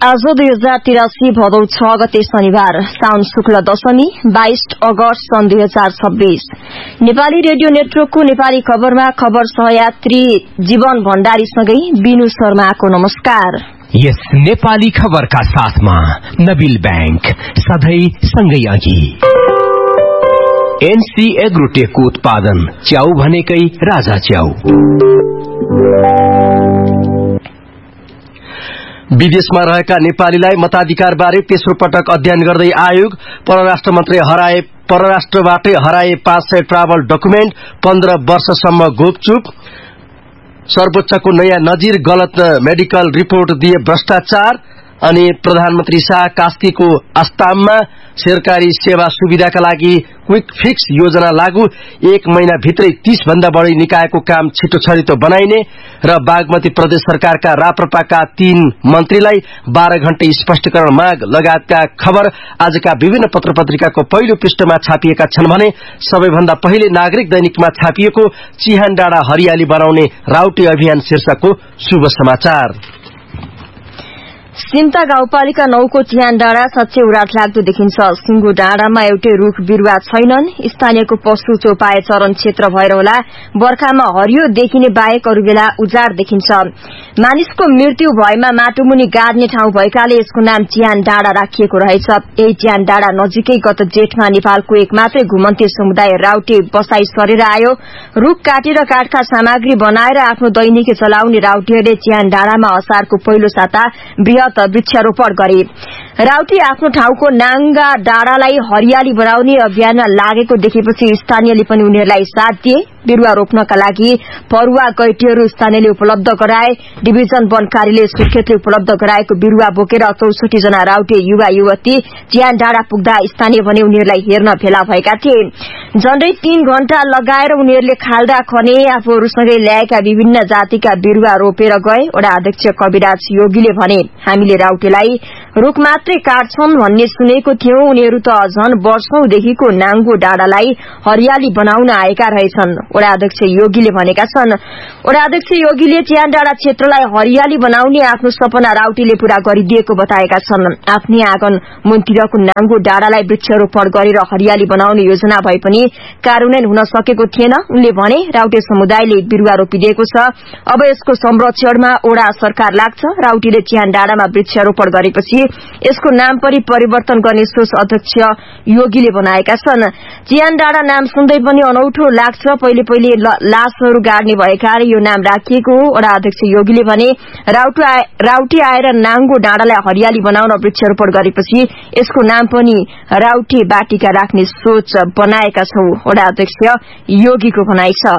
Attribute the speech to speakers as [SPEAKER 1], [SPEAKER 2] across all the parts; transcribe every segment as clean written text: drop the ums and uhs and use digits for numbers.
[SPEAKER 1] आज 2083 भदौ 6 गते शनिबार साउन शुक्ल दशमी 22 अगस्त सन् 2026। नेपाली रेडियो नेटवर्कको नेपाली खबरमा खबर सहयात्री जीवन भण्डारीसँगै बिनु शर्माको नमस्कार।
[SPEAKER 2] यस नेपाली खबरका साथमा नबिल बैंक सधैं सँगै अघि। एनसी एग्रोटेकको उत्पादन च्याउ भनेकै राजा च्याउ।
[SPEAKER 3] विदेशमा रहेका नेपालीलाई मताधिकार बारे तेस्रो पटक अध्ययन गर्दै आयोग परराष्ट्रबाटै हराए 500 ट्राभल डकुमेन्ट 15 वर्षसम्म गोपचुप। सर्वोच्चको नयाँ नजिर गलत मेडिकल रिपोर्ट दिए भ्रष्टाचार। अनि प्रधानमन्त्री शाह कास्कीको आस्ताममा सरकारी सेवा सुविधाका लागि क्विक फिक्स योजना लागू। 1 महिना भित्रै 30 भन्दा बढी निकायको काम छिटो छरितो बनाइने र बागमती प्रदेश सरकारका राप्रपाका 3 मन्त्रीलाई 12 घण्टे स्पष्टीकरण माग लगायतका खबर आजका विभिन्न पत्रपत्रिकाको पहिलो पृष्ठमा छापिएका छन् भने सबैभन्दा पहिले नागरिक दैनिकमा छापिएको चिहान डाँडा हरियाली बनाउने राउटे अभियान शीर्षकको शुभ समाचार।
[SPEAKER 1] सिम्ता गाउँपालिका 9 को चिहान डाँडा साँच्चै उराट लाग्दो देखिन्छ। सिंगो डाँडामा एउटै रूख बिरुवा छैनन्। स्थानीयको पशु चौपाए चरण क्षेत्र भएर होला बर्खामा हरियो देखिने बाहेक अरू बेला उजाड देखिन्छ। मानिसको मृत्यु भएमा माटोमुनि गाड्ने ठाउँ भएकाले यसको नाम चिहान डाँडा राखिएको रहेछ। यही चिहान डाँडा नजिकै गत जेठमा नेपालको एकमात्रै घुमन्ते समुदाय राउटे बसाई सरेर आयो। रूख काटेर काठका सामग्री बनाएर आफ्नो दैनिकी चलाउने राउटेहरूले चिहान डाँडामा असारको पहिलो साता वृक्षारोपण गरे। राउटे आफ्नो ठाउँको नाङ्गा डाँडालाई हरियाली बनाउने अभियानमा लागेको देखेपछि स्थानीयले पनि उनीहरूलाई साथ दिए। बिरुवा रोप्नका लागि फरुवा कैटीहरू स्थानीयले उपलब्ध गराए। डिभिजन वन कार्यालय सुर्खेतले उपलब्ध गराएको बिरुवा बोकेर 64 जना राउटे युवा युवती चिहान डाँडा पुग्दा स्थानीय भने उनीहरूलाई हेर्न भेला भएका थिए। झण्डै 3 घण्टा लगाएर उनीहरूले खाल्डा खने आफूहरूसँगै ल्याएका विभिन्न जातिका बिरुवा रोपेर गए। वडा अध्यक्ष कविराज योगीले भने, हामीले राउटेलाई रूख मात्रै काट्छन् भन्ने सुनेको थियौं। उनीहरू त झन वर्षौंदेखिको नाङ्गो डाँडालाई हरियाली बनाउन आएका रहेछन्, वडा अध्यक्ष योगीले भनेका छन्। वडा अध्यक्ष योगीले चिहान डाँडा क्षेत्रलाई हरियाली बनाउने आफ्नो सपना राउटेले पूरा गरिदिएको बताएका छन्। आफ्नै आँगन मुनतिरको नाङ्गो डाँडालाई वृक्षारोपण गरेर हरियाली बनाउने योजना भए पनि कार्यान्वयन हुन सकेको थिएन। उनले भने, राउटे समुदायले बिरुवा रोपिदिएको छ, अब यसको संरक्षणमा वडा सरकार लाग्छ। राउटेले चिहान डाँडामा वृक्षारोपण गरेपछि यसको नाम परिवर्तन गर्ने सोच अध्यक्ष योगीले बनाएका छन्। चिहान डाँडा नाम सुन्दै पनि अनौठो लाग्छ। पहिले लासहरू गाड्ने भएकाले यो नाम राखिएको हो। वडा अध्यक्ष योगीले भने, राउटे आएर नाङ्गो डाँडालाई हरियाली बनाउन वृक्षारोपण गरेपछि यसको नाम पनि राउटे बाटिका राख्ने सोच बनाएका छौं, वडा अध्यक्ष योगीको भनाइ छ।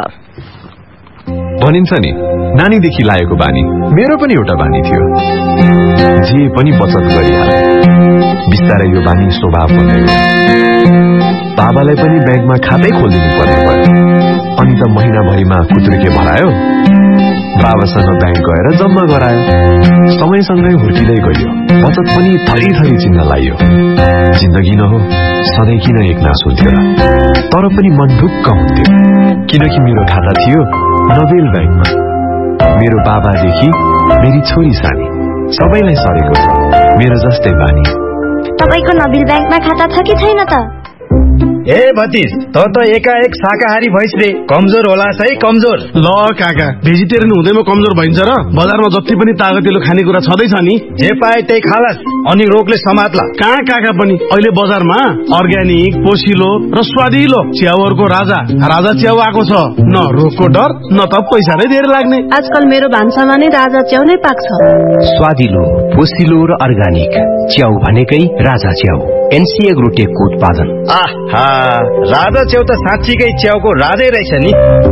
[SPEAKER 4] भनिन्छ नि, नानीदेखि लागेको बानी मेरो पनि एउटा बानी थियो। जे पनि बचत गरिहाले। बिस्तारै यो बानी स्वभाव बन्दै गयो। बाबालाई पनि ब्याङ्कमा खातै खोलिदिनु पर्ने भयो। अनि त महिनाभरिमा खुत्रुके भरायो, बाबासँग ब्याङ्क गएर जम्मा गरायो। समयसँगै हुर्किँदै गयो, बचत पनि थरी थरी चिन्न लागियो। जिन्दगी न हो, सधैँ किन एकनास हुन्थ्यो र? तर पनि मन ढुक्क हुन्थ्यो, किनकि मेरो खाता थियो नबेल ब्याङ्कमा। मेरो बाबादेखि मेरी छोरी सानी सबैलाई सरेको छ मेरो जस्तै बानी।
[SPEAKER 5] तपाईको नबिल ब्याङ्कमा खाता छ कि छैन त?
[SPEAKER 6] ए भतिज, त एकाएक शाकाहारी भइस रे, कमजोर होला है कमजोर।
[SPEAKER 7] ल काका, भेजिटेरियन हुँदैमा कमजोर भइन्छ र? बजारमा जति पनि तागतिलो खानेकुरा छँदैछ नि,
[SPEAKER 6] जे पाए त्यही खालास, अनि रोगले समात्ला।
[SPEAKER 7] कहाँ काका पनि अहिले बजारमा अर्ग्यानिक, पोसिलो र स्वादिलो च्याउहरूको राजा च्याउ आएको छ। न रोगको डर, न त पैसा नै धेरै लाग्ने।
[SPEAKER 8] आजकल मेरो भान्सामा नै राजा च्याउ नै पाक्छ।
[SPEAKER 2] स्वादिलो, पोसिलो र अर्ग्यानिक च्याउ भनेकै राजा च्याउ। एनसी एग्रोटेकको उत्पादन।
[SPEAKER 6] आहा, राजा च्याउ त साँच्चीकै च्याउको राजै रहेछ नि।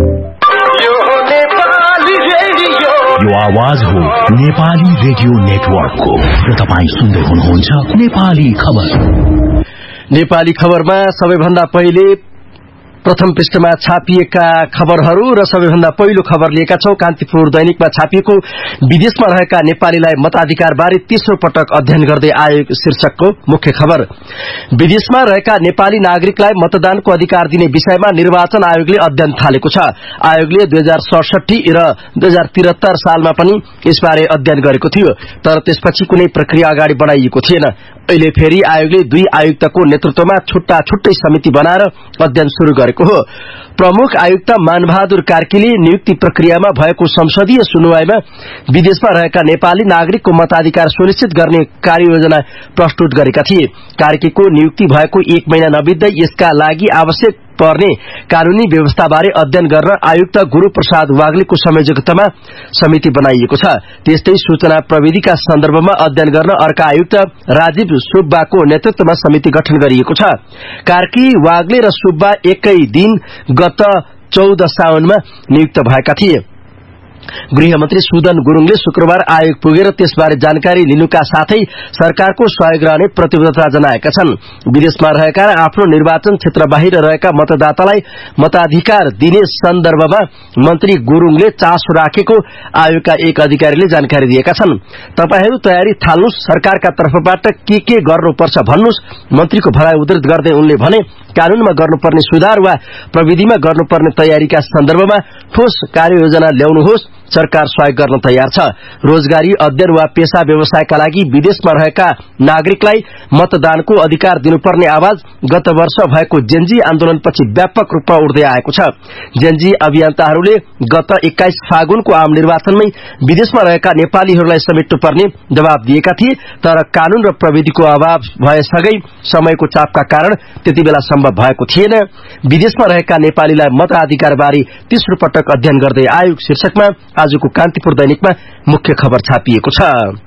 [SPEAKER 9] यो आवाज हो नेपाली रेडियो नेटवर्कको र तपाईँ सुन्दै हुनुहुन्छ नेपाली खबर।
[SPEAKER 3] नेपाली खबरमा सबैभन्दा पहिले प्रथम पृष्ठमा छापिएका खबरहरू र सबैभन्दा पहिलो खबर लिएका छौं। कान्तिपुर दैनिकमा छापिएको विदेशमा रहेका नेपालीलाई मताधिकारबारे तेस्रो पटक अध्ययन गर्दै आयोग शीर्षकको मुख्य खबर। विदेशमा रहेका नेपाली नागरिकलाई मतदानको अधिकार दिने विषयमा निर्वाचन आयोगले अध्ययन थालेको छ। आयोगले 2067 र 2073 सालमा पनि यसबारे अध्ययन गरेको थियो, तर त्यसपछि कुनै प्रक्रिया अगाडि बढाइएको थिएन। अहिले फेरि आयोगले 2 आयुक्तको नेतृत्वमा छुट्टै समिति बनाएर अध्ययन शुरू गरेको हो। प्रमुख आयुक्त मानबहादुर कार्कीले नियुक्ति प्रक्रियामा भएको संसदीय सुनवाईमा विदेशमा रहेका नेपाली नागरिकको मताधिकार सुनिश्चित गर्ने कार्ययोजना प्रस्तुत गरेका थिए। कार्कीको नियुक्ति भएको 1 महिना नबित्दै यसका लागि आवश्यक पर्ने कानूनी व्यवस्थाबारे अध्ययन गर्न आयुक्त गुरूप्रसाद वाग्लेको संयोजकतामा समिति बनाइएको छ। त्यस्तै सूचना प्रविधिका सन्दर्भमा अध्ययन गर्न अर्का आयुक्त राजीव सुब्बाको नेतृत्वमा समिति गठन गरिएको छ। कार्की, वाग्ले र सुब्बा एकै दिन गत 14 साउनमा नियुक्त भएका थिए। गृहमन्त्री सुदन गुरुङले शुक्रबार आयोग पुगेर त्यसबारे जानकारी लिनुका साथै सरकारको सहयोग रहने प्रतिबद्धता जनाएका छन्। विदेशमा रहेका र आफ्नो निर्वाचन क्षेत्र बाहिर रहेका मतदातालाई मताधिकार दिने सन्दर्भमा मन्त्री गुरुङले चासो राखेको आयोगका एक अधिकारीले जानकारी दिएका छन्। तपाईहरू तयारी थाल्नुस्, सरकारका तर्फबाट के गर्नुपर्छ भन्नुस्, मन्त्रीको भनाई उद्धृत गर्दै उनले भने कानूनमा गर्नुपर्ने सुधार वा प्रविधिमा गर्नुपर्ने तयारीका सन्दर्भमा ठोस कार्ययोजना ल्याउनुहोस्, सरकार सहयोग गर्न तयार छ। रोजगारी, अध्ययन वा पेशा व्यवसायका लागि विदेशमा रहेका नागरिकलाई मतदानको अधिकार दिनुपर्ने आवाज गत वर्ष भएको जेनजी आन्दोलनपछि व्यापक रूपमा उठ्दै आएको छ। जेनजी अभियन्ताहरूले गत 21 फागुनको आम निर्वाचनमै विदेशमा रहेका नेपालीहरूलाई समेट्नुपर्ने दबाब दिएका थिए, तर कानून र प्रविधिको अभाव भएसँगै समयको चापका कारण त्यतिबेला सम्भव भएको थिएन। विदेशमा रहेका नेपालीलाई मताधिकारबारे तेस्रो पटक अध्ययन गर्दै आयोग शीर्षकमा आजको कान्तिपुर दैनिकमा मुख्य खबर छापिएको छ।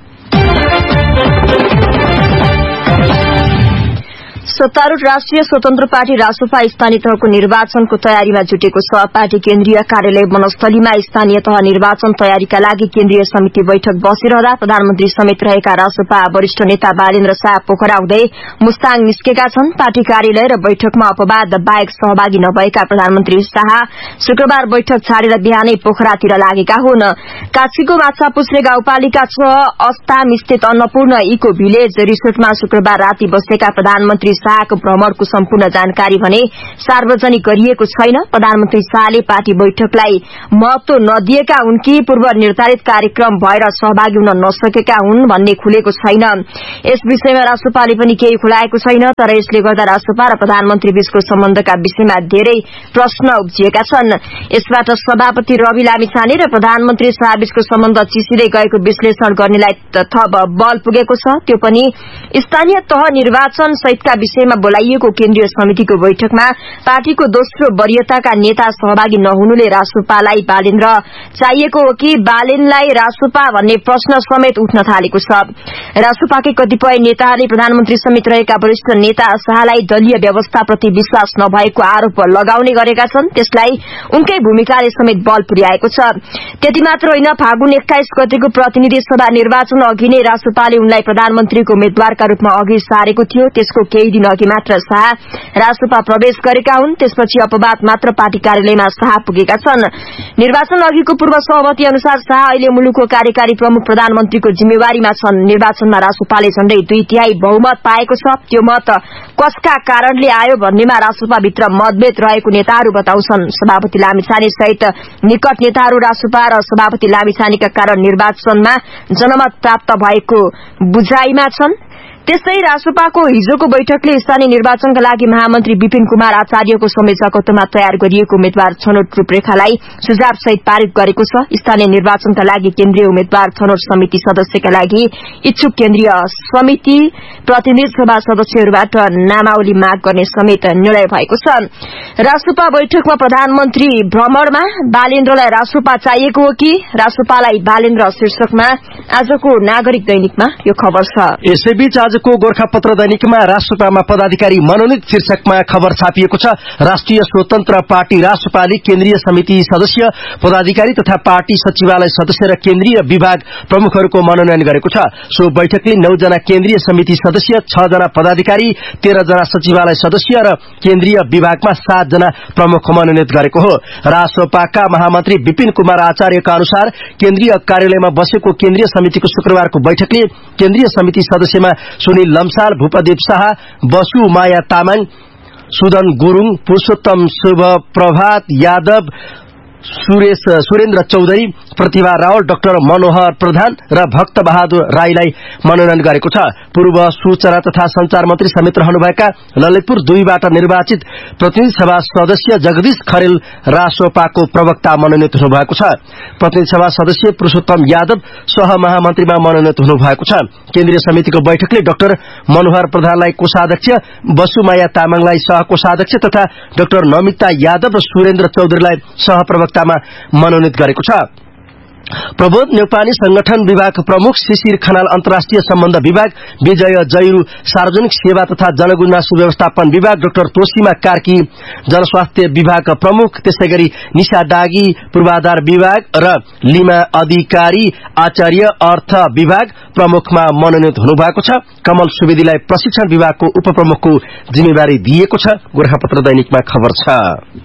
[SPEAKER 1] सत्तारूढ़ राष्ट्रिय स्वतन्त्र पार्टी रासोपा स्थानीय तहको निर्वाचनको तयारीमा जुटेको छ। पार्टी केन्द्रीय कार्यालय वनस्थलीमा स्थानीय तह निर्वाचन तयारीका लागि केन्द्रीय समिति बैठक बसिरहँदा प्रधानमन्त्री समेत रहेका रासोपा वरिष्ठ नेता बालेन्द्र शाह पोखरा हुँदै मुस्ताङ निस्केका छन्। पार्टी कार्यालय र बैठकमा अपवाद बाहेक सहभागी नभएका प्रधानमन्त्री शाह शुक्रबार बैठक छाडेर बिहानै पोखरातिर लागेका हुन्। काशीको माछापुछ्रे गाउँपालिका 6 अस्ताम स्थित अन्नपूर्ण इको भिलेज रिसोर्टमा शुक्रबार राति बसेका प्रधानमन्त्री शाहको भ्रमणको सम्पूर्ण जानकारी भने सार्वजनिक गरिएको छैन। प्रधानमन्त्री शाहले पार्टी बैठकलाई महत्व नदिएका हुन् कि पूर्व निर्धारित कार्यक्रम भएर सहभागी हुन नसकेका हुन् भन्ने खुलेको छैन। यस विषयमा रासोपाले पनि केही खुलाएको छैन, तर यसले गर्दा रासोपा र प्रधानमन्त्री बीचको सम्बन्धका विषयमा धेरै प्रश्न उब्जिएका छन्। यसबाट सभापति रवि लामिछाने र प्रधानमन्त्री शाह बीचको सम्बन्ध चिसिँदै गएको विश्लेषण गर्नेलाई थप बल पुगेको छ। त्यो पनि स्थानीय तह निर्वाचन सहितका विषयमा बोलाइएको केन्द्रीय समितिको बैठकमा पार्टीको दोस्रो वरियताका नेता सहभागी नहुनुले रासोपालाई बालेन्द्र चाहिएको हो कि बालेनलाई रासोपा भन्ने प्रश्न समेत उठ्न थालेको छ। रासोपाकै कतिपय नेताहरूले प्रधानमन्त्री समेत रहेका वरिष्ठ नेता शाहलाई दलीय व्यवस्थाप्रति विश्वास नभएको आरोप लगाउने गरेका छन्। त्यसलाई उनकै भूमिकाले समेत बल पुर्याएको छ। त्यति मात्र होइन, फागुन 21 गतेको प्रतिनिधि सभा निर्वाचन अघि नै रासोपाले उनलाई प्रधानमन्त्रीको उम्मेद्वारका रूपमा अघि सारेको थियो। त्यसको केही दिन अघि मात्र शाह रासोपा प्रवेश गरेका हुन्। त्यसपछि अपवाद मात्र पार्टी कार्यालयमा शाह पुगेका छन्। निर्वाचन अघिको पूर्व सहमति अनुसार शाह अहिले मुलुकको कार्यकारी प्रमुख प्रधानमन्त्रीको जिम्मेवारीमा छन्। निर्वाचनमा रासोपाले झण्डै 2/3 बहुमत पाएको छ। त्यो मत कसका कारणले आयो भन्नेमा रासोपाभित्र मतभेद रहेको नेताहरू बताउँछन्। सभापति लामिछाने सहित निकट नेताहरू रासोपा र सभापति लामिछानेका कारण निर्वाचनमा जनमत प्राप्त भएको बुझाइमा छन्। त्यसै रासोपाको हिजोको बैठकले स्थानीय निर्वाचनका लागि महामन्त्री विपिन कुमार आचार्यको संयोजकत्वमा तयार गरिएको उम्मेद्वार छनौट रूपरेखालाई सुझाव सहित पारित गरेको छ। स्थानीय निर्वाचनका लागि केन्द्रीय उम्मेद्वार छनौट समिति सदस्यका लागि इच्छुक केन्द्रीय समिति प्रतिनिधि सभा सदस्यहरूबाट नामावली माग गर्ने समेत निर्णय भएको छ। रासोपा बैठकमा प्रधानमन्त्री भ्रमणमा बालेन्द्रलाई रासोपा चाहिएको हो कि रासोपालाई बालेन्द्र शीर्षकमा आजको नागरिक दैनिकमा यो खबर छ।
[SPEAKER 3] यसैबीच आज आजको गोरखापत्र दैनिकमा राष्ट्रसभामा पदाधिकारी मनोनित शीर्षकमा खबर छापिएको छ। राष्ट्रिय स्वतन्त्र पार्टी राष्ट्रपाले केन्द्रीय समिति सदस्य, पदाधिकारी तथा पार्टी सचिवालय सदस्य र केन्द्रीय विभाग प्रमुखहरूको मनोनयन गरेको छ। सो बैठकले 9 जना केन्द्रीय समिति सदस्य, 6 जना पदाधिकारी, 13 जना सचिवालय सदस्य र केन्द्रीय विभागमा 7 जना प्रमुख मनोनित गरेको हो। राष्ट्रपाका महामन्त्री विपिन कुमार आचार्यका अनुसार केन्द्रीय कार्यालयमा बसेको केन्द्रीय समितिको शुक्रबारको बैठकले केन्द्रीय समिति सदस्यमा सुनिल लम्साल, भूपदेव शाह, बसु माया तामाङ, सुदन गुरुङ, पुरुषोत्तम शुभप्रभात यादव, सुरेन्द्र चौधरी, प्रतिभा रावल, डाक्टर मनोहर प्रधान र भक्त बहादुर राईलाई मनोनयन गरेको छ। पूर्व सूचना तथा संचार मन्त्री समेत रहनुभएका ललितपुर 2बाट निर्वाचित प्रतिनिधि सभा सदस्य जगदीश खरेल रासोपाको प्रवक्ता मनोनित हुनुभएको छ। प्रतिनिधि सभा सदस्य पुरुषोत्तम यादव सहमहामन्त्रीमा मनोनित हुनुभएको छ। केन्द्रीय समितिको बैठकले डाक्टर मनोहर प्रधानलाई कोषाध्यक्ष, बसुमाया तामाङलाई सहकोषाध्यक्ष तथा डाक्टर नमिता यादव र सुरेन्द्र चौधरीलाई सहप्रवक्तामा मनोनित गरेको छ। प्रबोध न्यौपाने संगठन विभाग प्रमुख, शिशिर खनाल अन्तर्राष्ट्रिय सम्बन्ध विभाग, विजय जैरू सार्वजनिक सेवा तथा जनगुनासो व्यवस्थापन विभाग, डाक्टर तोसीमा कार्की जनस्वास्थ्य विभाग प्रमुख, त्यसैगरी निशा डागी पूर्वाधार विभाग र लिमा अधिकारी आचार्य अर्थ विभाग प्रमुखमा मनोनित हुनुभएको छ। कमल सुवेदीलाई प्रशिक्षण विभागको उपप्रमुखको जिम्मेवारी दिएको छ। गोरखापत्र दैनिकमा खबर छ।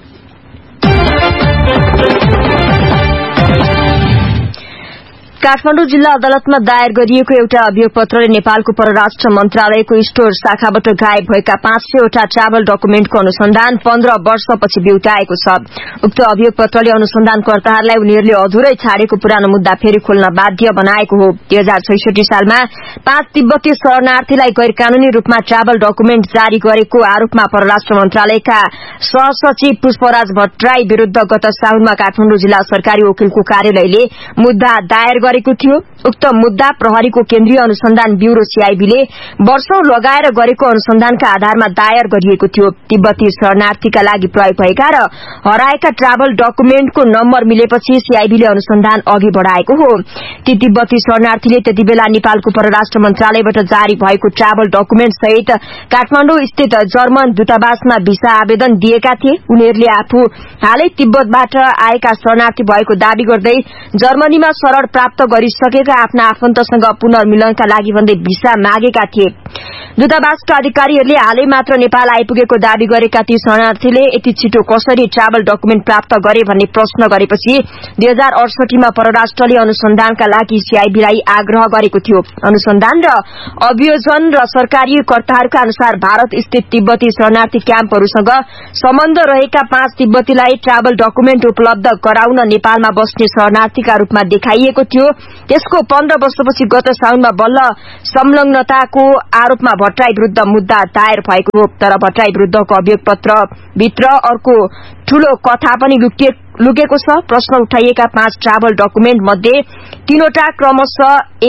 [SPEAKER 1] काठमाडौँ जिल्ला अदालतमा दायर गरिएको एउटा अभियोग पत्रले नेपालको परराष्ट्र मन्त्रालयको स्टोर शाखाबाट गायब भएका 500 वटा ट्राभल डकुमेन्टको अनुसन्धान 15 वर्षपछि बिउताएको छ। उक्त अभियोग पत्रले अनुसन्धानकर्ताहरूलाई उनीहरूले अधुरै छाडेको पुरानो मुद्दा फेरि खोल्न बाध्य बनाएको हो। 2066 सालमा 5 तिब्बती शरणार्थीलाई गैर कानूनी रूपमा ट्राभल डकुमेन्ट जारी गरेको आरोपमा परराष्ट्र मन्त्रालयका सहसचिव पुष्पराज भट्टराई विरूद्ध गत साउनमा काठमाडौँ जिल्ला सरकारी वकिलको कार्यालयले मुद्दा दायर गरेको थियो। उक्त मुद्दा प्रहरीको केन्द्रीय अनुसन्धान ब्यूरो सीआईबीले वर्षौं लगाएर गरेको अनुसन्धानका आधारमा दायर गरिएको थियो। तिब्बती शरणार्थीका लागि प्रयोग भएका र हराएका ट्राभल डकुमेन्टको नम्बर मिलेपछि सीआईबीले अनुसन्धान अघि बढ़ाएको हो। ती तिब्बती शरणार्थीले त्यतिबेला नेपालको परराष्ट्र मन्त्रालयबाट जारी भएको ट्राभल डकुमेन्ट सहित काठमाडौँ स्थित जर्मन दूतावासमा भिसा आवेदन दिएका थिए। उनीहरूले आफू हालै तिब्बतबाट आएका शरणार्थी भएको दावी गर्दै जर्मनीमा शरण प्राप्त गरिसकेका आफ्ना आफन्तसँग पुनर्मिलनका लागि भन्दै भिसा मागेका थिए। दूतावासका अधिकारीहरूले हालै मात्र नेपाल आइपुगेको दावी गरेका ती शरणार्थीले यति छिटो कसरी ट्राभल डकुमेन्ट प्राप्त गरे भन्ने प्रश्न गरेपछि 2068 मा परराष्ट्रले अनुसन्धानका लागि सीआईबीलाई आग्रह गरेको थियो। अनुसन्धान र अभियोजन र सरकारी कर्ताहरूका अनुसार भारत स्थित तिब्बती शरणार्थी क्याम्पहरूसँग सम्बन्ध रहेका 5 तिब्बतीलाई ट्राभल डकुमेन्ट उपलब्ध गराउन नेपालमा बस्ने शरणार्थीका रूपमा देखाइएको थियो। त्यसको 15 वर्षपछि गत साउनमा बल्ल संलग्नताको आरोपमा भट्टराई विरूद्ध मुद्दा दायर भएको हो। तर भट्टराई विरूद्धको अभियोग पत्र भित्र अर्को ठूलो कथा पनि लुकेको छ। प्रश्न उठाइएका 5 ट्राभल डकुमेन्ट मध्ये 3वटा क्रमशः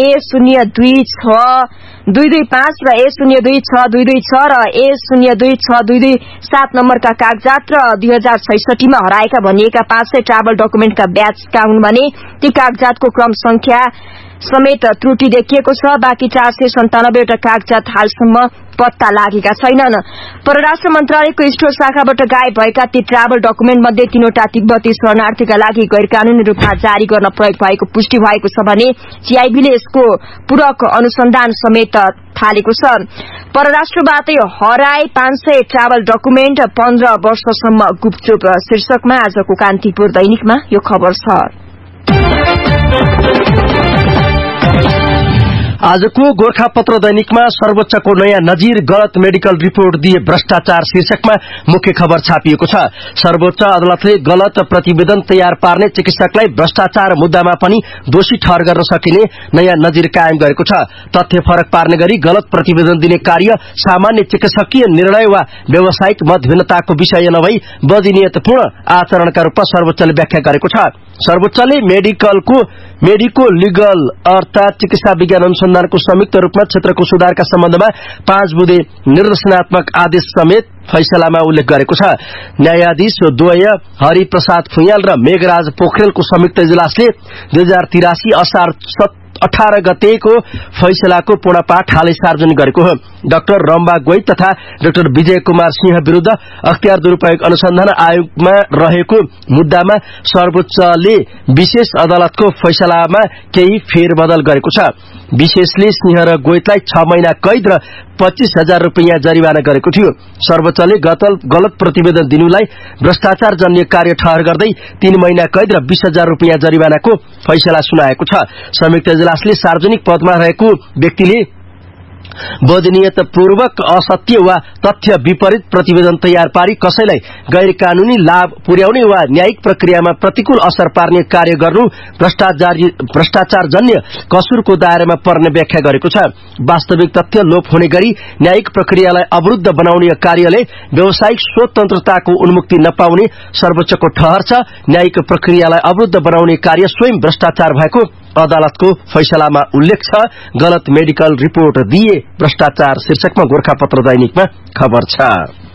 [SPEAKER 1] A026225 र A026226 र A026227 नम्बरका कागजात र 2066 मा हराएका भनिएका 500 ट्राभल डकुमेन्टका ब्याचका हुन् भने ती कागजातको क्रम संख्या समेत त्रुटि देखिएको छ। बाँकी 497 वटा कागजात हालसम्म पत्ता लागेका छैनन्। परराष्ट्र मन्त्रालयको स्टोर शाखाबाट गायब भएका ती ट्राभल डकुमेन्ट मध्ये 3वटा तिब्बती शरणार्थीका लागि गैर कानूनी रूपमा जारी गर्न प्रयोग भएको पुष्टि भएको छ भने सीआईबीले यसको पूरक अनुसन्धान समेत थालेको छ। परराष्ट्रबाटै हराए 500 ट्राभल डकुमेन्ट 15 वर्षसम्म गुपचुप शीर्षकमा आजको कान्तिपुर दैनिकमा यो खबर छ।
[SPEAKER 3] आजको गोरखापत्र दैनिकमा सर्वोच्चको नयाँ नजिर गलत मेडिकल रिपोर्ट दिए भ्रष्टाचार शीर्षकमा मुख्य खबर छापिएको छ। सर्वोच्च अदालतले गलत प्रतिवेदन तयार पार्ने चिकित्सकलाई भ्रष्टाचार मुद्दामा पनि दोषी ठहर गर्न सकिने नयाँ नजिर कायम गरेको छ। तथ्य फरक पार्ने गरी गलत प्रतिवेदन दिने कार्य सामान्य चिकित्सकीय निर्णय वा व्यावसायिक मतभिन्नताको विषय नभई बदिनियतपूर्ण आचरणका रूपमा सर्वोच्चले व्याख्या गरेको छ। सर्वोच्चले मेडिको लिगल अर्थात चिकित्सा विज्ञान अनुसन्धानको संयुक्त रूपमा क्षेत्रको सुधारका सम्बन्धमा 5 बुँदे निर्देशनात्मक आदेश समेत फैसलामा उल्लेख गरेको छ। न्यायाधीश द्वय हरिप्रसाद फुयाल र मेघराज पोखरेलको संयुक्त इजलासले 2083 असार 18 गतेको फैसलाको पूर्णपाठ हालै सार्वजनिक गरेको हो। डाक्टर रम्बा गोई तथा डाक्टर विजय कुमार सिंह विरूद्ध अख्तियार दुरूपयोग अनुसन्धान आयोगमा रहेको मुद्दामा सर्वोच्चले विशेष अदालतको फैसलामा केही फेरबदल गरेको छ। विशेषले सिंह र गोइतलाई 6 महिना कैद र 25,000 रुपैयाँ जरिवाना गरेको थियो। सर्वोच्चले गलत प्रतिवेदन दिनुलाई भ्रष्टाचार जन्य कार्य ठहर गर्दै 3 महिना कैद र 20,000 रुपैयाँ जरिवानाको फैसला सुनाएको छ। संयुक्त इजलासले सार्वजनिक पदमा रहेको व्यक्तिले बदनीयतापूर्वक असत्य वा तथ्य विपरीत प्रतिवेदन तयार पारी कसैलाई गैर कानूनी लाभ पुर्याउने वा न्यायिक प्रक्रियामा प्रतिकूल असर पार्ने कार्य गर्नु भ्रष्टाचारजन्य कसुरको दायरामा पर्ने व्याख्या गरेको छ। वास्तविक तथ्य लोप हुने गरी न्यायिक प्रक्रियालाई अवरुद्ध बनाउने कार्यले व्यावसायिक स्वतन्त्रताको उन्मुक्ति नपाउने सर्वोच्चको ठहर छ। न्यायिक प्रक्रियालाई अवरुद्ध बनाउने कार्य स्वयं भ्रष्टाचार भएको अदालतको फैसलामा उल्लेख छ। गलत मेडिकल रिपोर्ट दिए भ्रष्टाचार शीर्षकमा गोरखापत्र दैनिकमा खबर छ।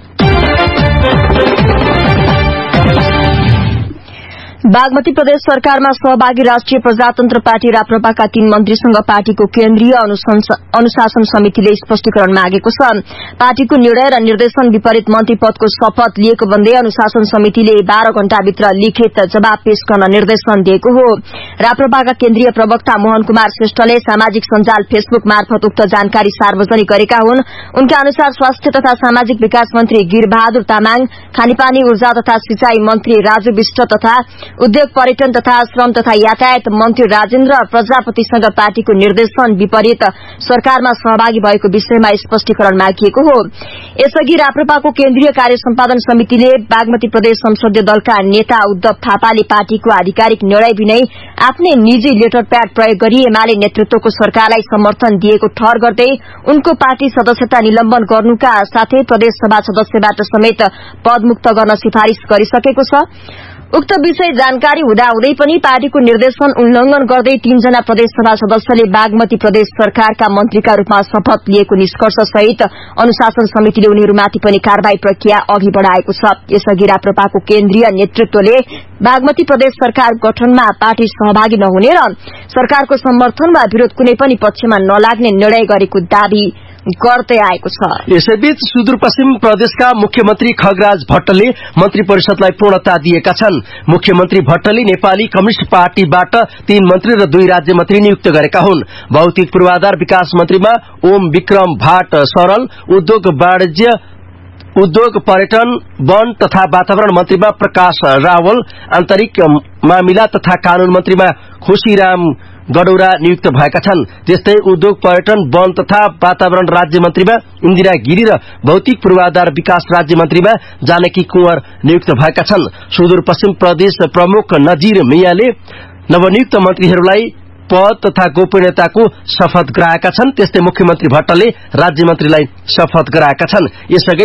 [SPEAKER 1] बागमती प्रदेश सरकारमा सहभागी राष्ट्रिय प्रजातन्त्र पार्टी राप्रपाका 3 मन्त्रीसँग पार्टीको केन्द्रीय अनुशासन समितिले स्पष्टीकरण मागेको छ। पार्टीको निर्णय र निर्देशन विपरीत मन्त्री पदको शपथ लिएको भन्दै अनुशासन समितिले 12 घण्टाभित्र लिखित जवाब पेश गर्न निर्देशन दिएको हो। राप्रपाका केन्द्रीय प्रवक्ता मोहन कुमार श्रेष्ठले सामाजिक सञ्जाल फेसबुक मार्फत उक्त जानकारी सार्वजनिक गरेका हुन्। उनका अनुसार स्वास्थ्य तथा सामाजिक विकास मन्त्री गिरबहादुर तामाङ, खानेपानी ऊर्जा तथा सिंचाई मन्त्री राजु विष्ट तथा उद्योग पर्यटन तथा श्रम तथा यातायात मन्त्री राजेन्द्र प्रजापतिसँग पार्टीको निर्देशन विपरीत सरकारमा सहभागी भएको विषयमा स्पष्टीकरण मागिएको हो। यसअघि राप्रपाको केन्द्रीय कार्य सम्पादन समितिले बागमती प्रदेश संसदीय दलका नेता उद्धव थापाले पार्टीको आधिकारिक निर्णय बिनै आफ्नै निजी लेटर प्याड प्रयोग गरी एमाले नेतृत्वको सरकारलाई समर्थन दिएको ठहर गर्दै उनको पार्टी सदस्यता निलम्बन गर्नुका साथै प्रदेश सभा सदस्यबाट समेत पदमुक्त गर्न सिफारिश गरिसकेको छ। उक्त विषय जानकारी हुँदाहुँदै पनि पार्टीको निर्देशन उल्लंघन गर्दै 3 जना प्रदेश सभा सदस्यले बागमती प्रदेश सरकारका मन्त्रीका रूपमा शपथ लिएको निष्कर्ष सहित अनुशासन समितिले उनीहरूमाथि पनि कार्यवाही प्रक्रिया अघि बढ़ाएको छ। यसअघि राप्रपाको केन्द्रीय नेतृत्वले बागमती प्रदेश सरकार गठनमा पार्टी सहभागी नहुने र सरकारको समर्थन वा विरोध कुनै पनि पक्षमा नलाग्ने निर्णय गरेको दावी गर्दै आएको छ।
[SPEAKER 3] यसैबीच सुदूरपश्चिम प्रदेशका मुख्यमन्त्री खगराज भट्टले मन्त्री परिषदलाई पूर्णता दिएका छन्। मुख्यमन्त्री भट्टले नेपाली कम्युनिष्ट पार्टीबाट 3 मन्त्री र 2 राज्य मन्त्री नियुक्त गरेका हुन्। भौतिक पूर्वाधार विकास मन्त्रीमा ओम विक्रम भाट सरल, उद्योग वाणिज्य उद्योग पर्यटन वन तथा वातावरण मन्त्रीमा प्रकाश रावल, आन्तरिक मामिला तथा कानून मन्त्रीमा खुशीराम गडौरा नियुक्त भएका छन्। त्यस्तै उद्योग पर्यटन वन तथा वातावरण राज्य मन्त्रीमा इन्दिरा गिरी र भौतिक पूर्वाधार विकास राज्य मन्त्रीमा जानकी कुँवर नियुक्त भएका छन्। सुदूरपश्चिम प्रदेश प्रमुख नजीर मियाले नवनियुक्त मन्त्रीहरूलाई पद तथा गोपनीयताको शपथ गराएका छन्। त्यस्तै मुख्यमन्त्री भट्टले राज्य मन्त्रीलाई शपथ गराएका छन्। यसअघि